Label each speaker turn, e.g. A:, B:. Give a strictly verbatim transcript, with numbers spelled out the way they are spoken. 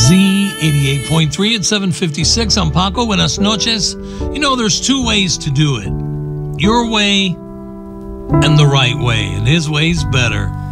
A: Z eighty-eight point three at seven fifty-six. I'm Paco. Buenas noches. You know, there's two ways to do it. Your way and the right way. And his way's better.